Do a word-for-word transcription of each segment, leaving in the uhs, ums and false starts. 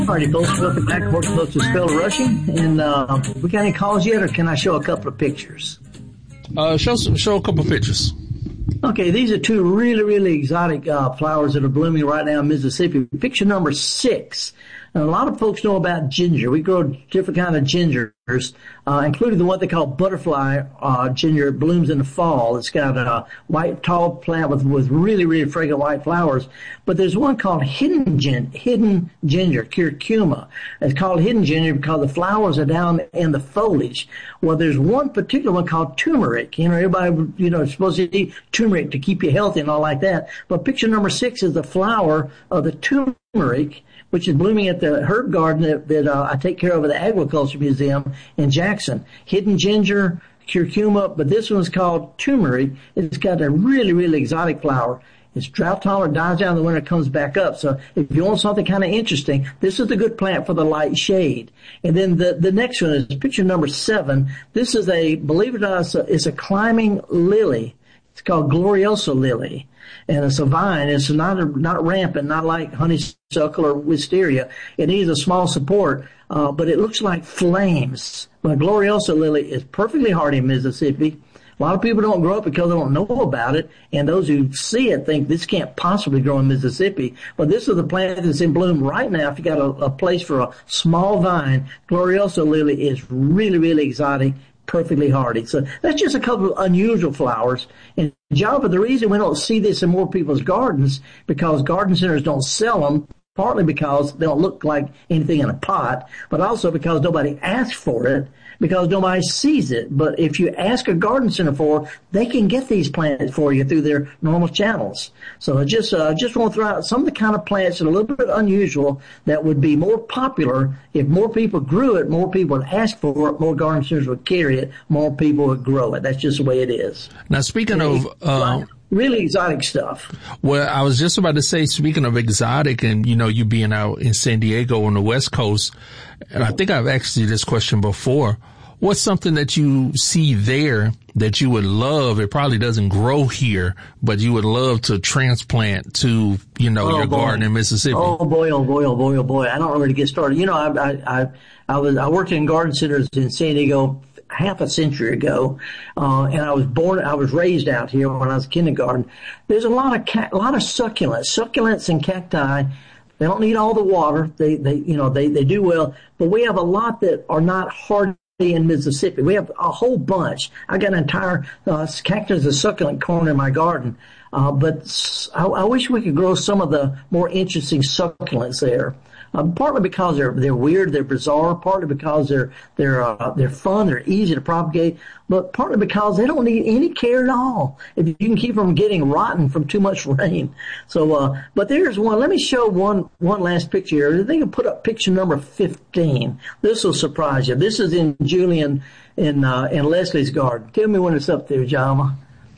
Alrighty, folks, welcome back to Horticulture Spell Rushing. And uh, we got any calls yet, or can I show a couple of pictures? Uh, show some, show a couple of pictures. Okay, these are two really, really exotic uh, flowers that are blooming right now in Mississippi. Picture number six. And a lot of folks know about ginger. We grow different kind of gingers, uh, including the one they call butterfly uh, ginger. It blooms in the fall. It's got a white, tall plant with, with really, really fragrant white flowers. But there's one called hidden, gin, hidden ginger, curcuma. It's called hidden ginger because the flowers are down in the foliage. Well, there's one particular one called turmeric. You know, everybody, you know, is supposed to eat turmeric to keep you healthy and all like that. But picture number six is the flower of the turmeric, which is blooming at the herb garden that, that uh, I take care of at the Agriculture Museum in Jackson. Hidden ginger, curcuma, but this one's called turmeric. It's got a really, really exotic flower. It's drought tolerant, dies down in the winter, comes back up. So if you want something kind of interesting, this is the good plant for the light shade. And then the, the next one is picture number seven. This is a, believe it or not, it's a, it's a climbing lily. It's called Gloriosa lily. And it's a vine. It's not a, not rampant, not like honeysuckle or wisteria. It needs a small support, uh, but it looks like flames. But Gloriosa lily is perfectly hardy in Mississippi. A lot of people don't grow it because they don't know about it, and those who see it think this can't possibly grow in Mississippi. But this is the plant that's in bloom right now. If you got a, a place for a small vine, Gloriosa lily is really, really exotic, perfectly hardy. So that's just a couple of unusual flowers. And Java, the reason we don't see this in more people's gardens, because garden centers don't sell them, partly because they don't look like anything in a pot, but also because nobody asks for it, because nobody sees it. But if you ask a garden center for, they can get these plants for you through their normal channels. So I just, uh, just want to throw out some of the kind of plants that are a little bit unusual that would be more popular if more people grew it, more people would ask for it, more garden centers would carry it, more people would grow it. That's just the way it is. Now, speaking and of, uh, really exotic stuff. Well, I was just about to say, speaking of exotic and, you know, you being out in San Diego on the West Coast, and I think I've asked you this question before, what's something that you see there that you would love? It probably doesn't grow here, but you would love to transplant to, you know, oh, your boy. garden in Mississippi. Oh boy, oh boy, oh boy, oh boy. I don't know where to get started. You know, I, I, I, I was, I worked in garden centers in San Diego half a century ago, uh, and I was born, I was raised out here when I was kindergarten. There's a lot of, ca- a lot of succulents, succulents and cacti. They don't need all the water. They, they, you know, they, they do well, but we have a lot that are not hardy in Mississippi. We have a whole bunch. I got an entire, uh, cactus and succulent corner in my garden. Uh, but I, I wish we could grow some of the more interesting succulents there. Uh, partly because they're they're weird, they're bizarre. Partly because they're they're uh, they're fun, they're easy to propagate. But partly because they don't need any care at all. If you can keep them getting rotten from too much rain. So, uh, but there's one. Let me show one one last picture here. They can put up picture number fifteen. This will surprise you. This is in Julian in uh, in Leslie's garden. Tell me when it's up there, Jama.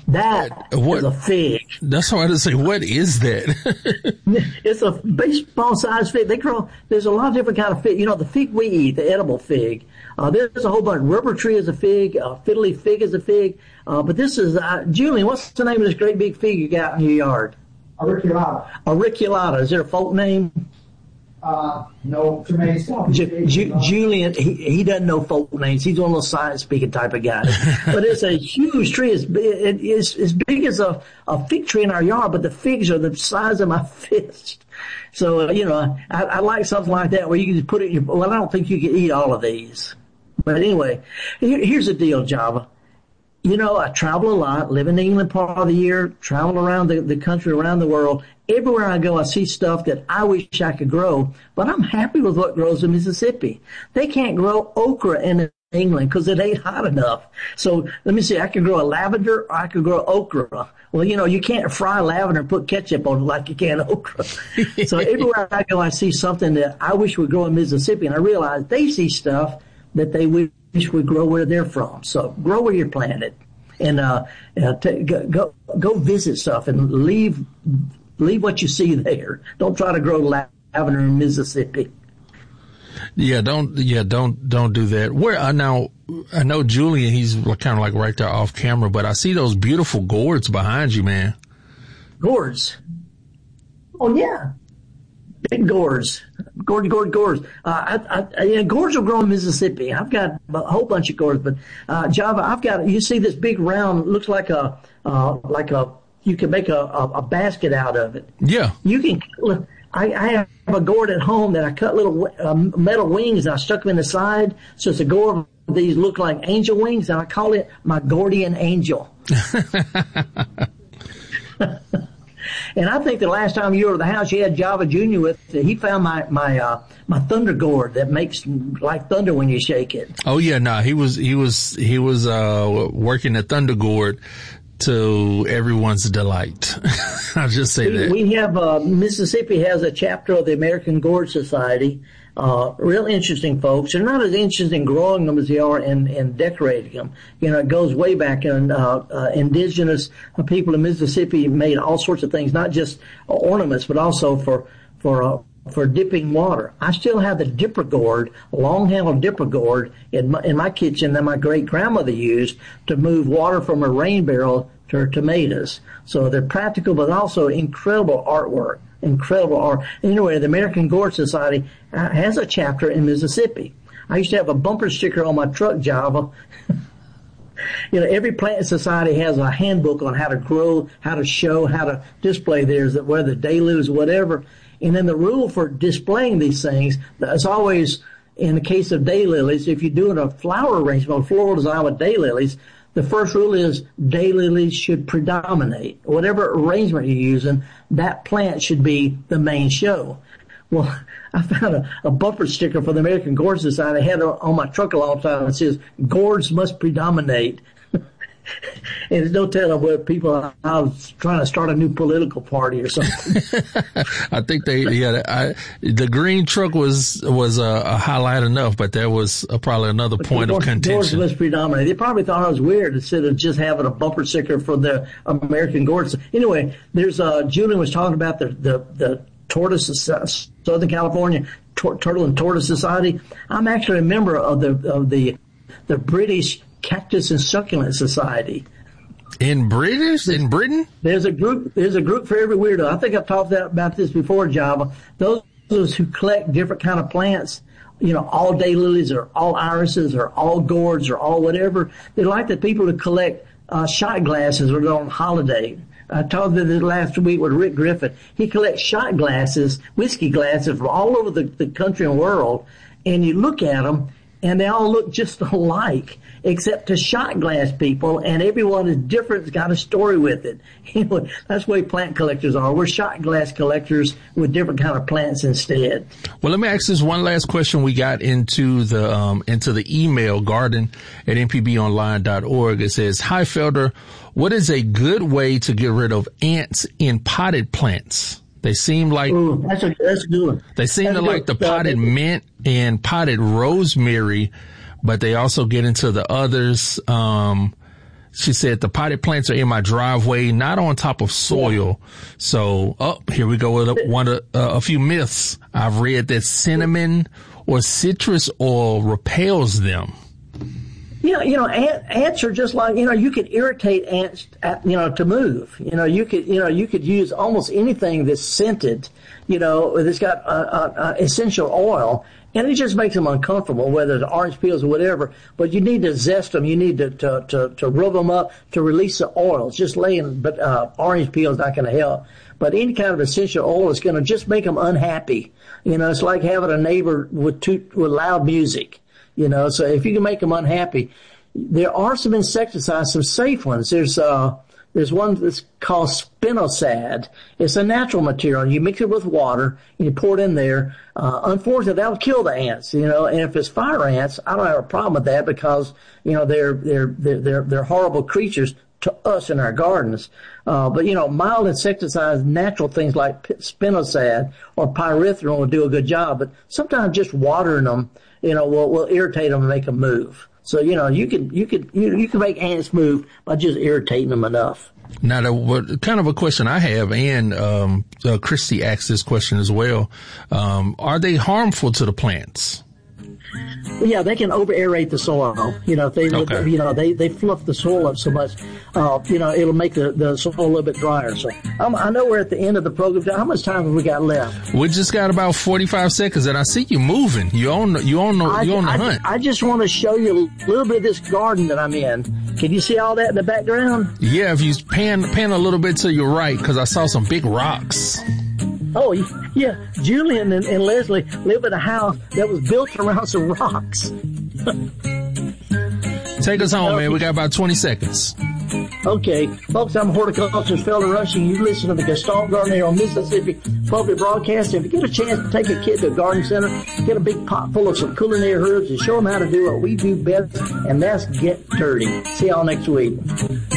That what, is a fig. That's what I was say. What is that? It's a baseball-sized fig. They grow. There's a lot of different kind of fig. You know, the fig we eat, the edible fig. Uh, there's a whole bunch. Rubber tree is a fig. Uh, fiddly fig is a fig. Uh, but this is uh, Julian. What's the name of this great big fig you got in your yard? Auriculata. Auriculata. Is there a folk name? Uh, no, Tremaine Stone. Ju- Ju- Julian, he, he doesn't know folk names. He's one of those science speaking type of guys. But it's a huge tree. It's, it, it's as big as a, a fig tree in our yard, but the figs are the size of my fist. So, uh, you know, I, I like something like that where you can just put it in your, well, I don't think you can eat all of these. But anyway, here, here's the deal, Java. You know, I travel a lot, live in England part of the year, travel around the, the country, around the world. Everywhere I go, I see stuff that I wish I could grow, but I'm happy with what grows in Mississippi. They can't grow okra in England because it ain't hot enough. So let me see, I could grow a lavender or I could grow okra. Well, you know, you can't fry lavender and put ketchup on it like you can okra. So everywhere I go, I see something that I wish would grow in Mississippi, and I realize they see stuff that they wish would grow where they're from. So grow where you're planted, and uh, uh t- go, go go visit stuff and leave leave what you see there. Don't try to grow lavender in Mississippi. Yeah, don't yeah don't don't do that. Where uh, now I know Julian, he's kind of like right there off camera, but I see those beautiful gourds behind you, man. Gourds. Oh yeah. big gourds, gourd, gourd, gourds. Uh, I, I, yeah, gourds will grow in Mississippi. I've got a whole bunch of gourds, but uh, Java, I've got. You see this big round, looks like a uh, like a. You can make a, a, a basket out of it. Yeah. You can. I, I have a gourd at home that I cut little uh, metal wings and I stuck them in the side, so it's a gourd. These look like angel wings, and I call it my Gordian angel. And I think the last time you were at the house, you had Java Junior with. He found my my uh, my thunder gourd that makes like thunder when you shake it. Oh yeah, no, he was he was he was uh working the thunder gourd to everyone's delight. I'll just say we, that we have uh, Mississippi has a chapter of the American Gourd Society. Uh, real interesting folks. They're not as interested in growing them as they are in, in decorating them. You know, it goes way back, and uh, uh, indigenous people in Mississippi made all sorts of things, not just ornaments, but also for for uh, for dipping water. I still have the dipper gourd, a long-handled dipper gourd in my, in my kitchen that my great-grandmother used to move water from a rain barrel to her tomatoes. So they're practical, but also incredible artwork. Incredible art. Anyway, the American Gourd Society uh, has a chapter in Mississippi. I used to have a bumper sticker on my truck, Java. You know, every plant society has a handbook on how to grow, how to show, how to display theirs, whether daylilies, whatever. And then the rule for displaying these things, it's always, in the case of daylilies, if you're doing a flower arrangement, a floral design with daylilies, the first rule is daylilies should predominate. Whatever arrangement you're using, that plant should be the main show. Well, I found a, a bumper sticker for the American Gourd Society. I had it on my truck a long time. It says, gourds must predominate. And there's no telling whether people, I was trying to start a new political party or something. I think they, yeah, I, the green truck was, was a, a highlight enough, but there was a, probably another but point of contention. Gourds must predominate. They probably thought I was weird instead of just having a bumper sticker for the American Gourds. Anyway, there's, uh, Julian was talking about the, the, the tortoise, uh, Southern California Tur- Turtle and Tortoise Society. I'm actually a member of the, of the, the British Cactus and Succulent Society. In British? In Britain? There's a group, there's a group for every weirdo. I think I've talked about this before, Java. Those, those who collect different kind of plants, you know, all daylilies or all irises or all gourds or all whatever. They like the people who collect, uh, shot glasses when they're on holiday. I talked about this last week with Rick Griffin. He collects shot glasses, whiskey glasses from all over the, the country and world. And you look at them and they all look just alike, except to shot glass people, and everyone is different, has got a story with it. Anyway, that's the way plant collectors are. We're shot glass collectors with different kind of plants instead. Well, let me ask this one last question. We got into the um into the email, garden at m p b online dot org. It says, hi, Felder, what is a good way to get rid of ants in potted plants? They seem like Ooh, that's a that's a good one. They seem that's to like the potted uh, mint and potted rosemary, but they also get into the others. Um, she said the potted plants are in my driveway, not on top of soil. Yeah. So, oh, here we go with a, one of uh, a few myths. I've read that cinnamon or citrus oil repels them. You know, you know, ant, ants are just like, you know, you could irritate ants, at, you know, to move. You know, you could, you know, you could use almost anything that's scented, you know, that's got uh, uh, uh, essential oil, and it just makes them uncomfortable, whether it's orange peels or whatever. But you need to zest them. You need to to to, to rub them up to release the oils. Just laying, but uh, orange peel is not going to help. But any kind of essential oil is going to just make them unhappy. You know, it's like having a neighbor with too, with loud music. You know, so if you can make them unhappy, there are some insecticides, some safe ones. There's, uh, there's one that's called spinosad. It's a natural material. You mix it with water and you pour it in there. Uh, unfortunately, that'll kill the ants, you know, and if it's fire ants, I don't have a problem with that because, you know, they're, they're, they're, they're, they're horrible creatures to us in our gardens. Uh, but, you know, mild insecticides, natural things like spinosad or pyrethrin will do a good job. But sometimes just watering them, you know, will, will irritate them and make them move. So, you know, you can, you can, you, you can make ants move by just irritating them enough. Now, the, what kind of a question I have, and, um, uh, Christy asked this question as well. Um, are they harmful to the plants? Well, yeah, they can over aerate the soil. You know, if they, Okay. you know, they, they fluff the soil up so much, uh, you know, it'll make the, the soil a little bit drier. So um, I know we're at the end of the program. How much time have we got left? We just got about forty-five seconds, and I see you moving. You on the, you on the, I, you on the I, hunt. I just want to show you a little bit of this garden that I'm in. Can you see all that in the background? Yeah, if you pan, pan a little bit to your right, because I saw some big rocks. Oh, yeah. Julian and, and Leslie live in a house that was built around some rocks. Take us home, man. We got about twenty seconds. Okay. Folks, I'm horticulturist Felder Rushing. You listen to the Gestalt Garden here on Mississippi Public Broadcasting. If you get a chance to take a kid to a garden center, get a big pot full of some culinary herbs and show them how to do what we do best, and that's get dirty. See y'all next week.